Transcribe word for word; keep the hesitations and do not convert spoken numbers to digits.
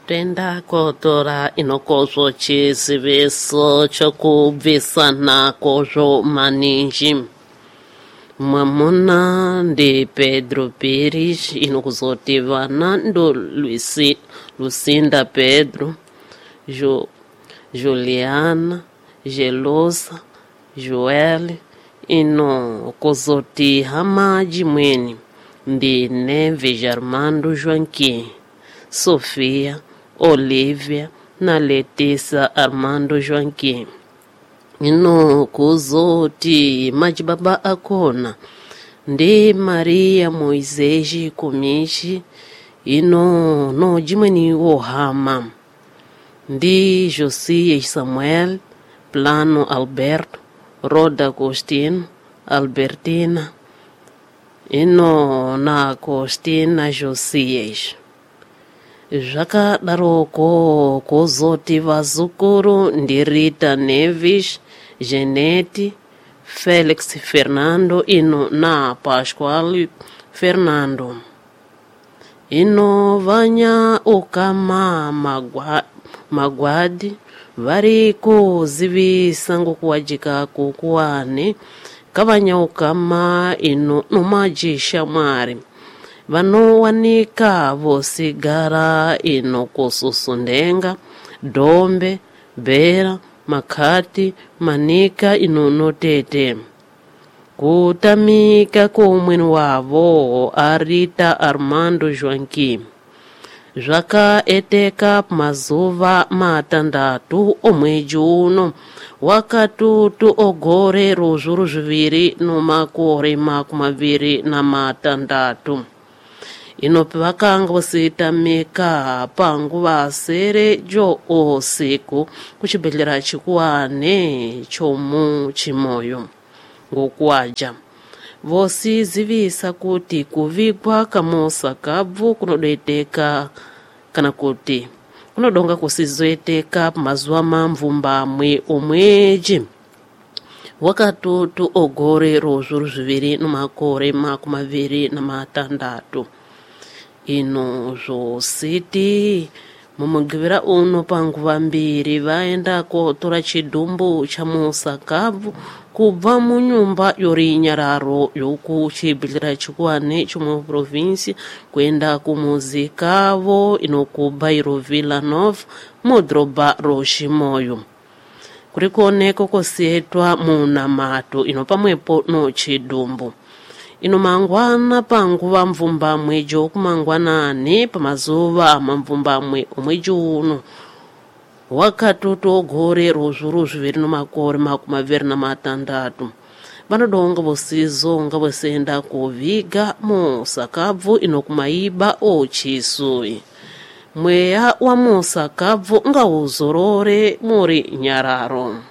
twenda kotora inokozvo chiziviso chokubvisana kozvo maninji. Mwamuna ndi Pedro Pires, inokuzoti vana ndo Luisi, Lucinda Pedro, jo, Juliana, Gelosa, Joel, inokuzoti hamaji mweni ndi Neves Armando Joaquim, Sofia, Olivia na Letícia Armando Joaquim. Ino kuzoti majibaba akona ndi Maria Moisés Kumishi, ino no jimweni wohama ndi Josias Samuel, Plano Alberto, Roda Agostino, Albertina, ino na Agostina Josias. Zvakadaroko kuzoti vazukuru ndi Rita Neves, Genete, Felix Fernando, ino na Pascual Fernando. Ino vanya ukama magwa, magwadi vari kuzivisa ngokuwajika kukuwane kavanya ukama ino nomajisha mwari vanowanika vosigara ino kususundenga, Dombe, Bera, Makati, Manika ino notete. Kutamika kumweni wavo Arita Armando Joaquim. Zvakaeteka mazuva matandatu omwedzi uno wakatutu ogore rozvuru zviviri nomakore makumaviri na matandatu. Ino pavakanga vositamika panguva sere jo usiku kuchibhedhlera chikuwane chomu Chimoyo ngokuwaja. Vosizivisa kuti kuvigwa kamosa kabvu kunodoiteka kana kuti kunodonga kusizoiteka pamazuva mamvumbamwe omwedzi wakatutu ogore rozvuru zviviri nomakore makumaviri na matandatu. Ino zvositi mumugivira uno panguva mbiri vaenda kotora chidumbu chamusa kabvu kubva munyumba yori Nyararo yoku chibhedhlera chikuwane chomwe provinsi kuenda kumuzi kavo inokubairo Vila Nova mudhorobha roChimoyo. Kurikuoneko kosietwa munamato ino pamwepo no chidumbu. Ino mangwana panguva mvumbamwe jo kumangwanani pamazuva mamvumbamwe omwedzi uno wakatutu ogore rozvuru zviviri nomakore makumaviri na matandatu. Vanodonga vosizonga vosenda kuviga musakabvu inokumaiba ochisui. Mweya wa musakabvu ngauzorore muri Nyararo.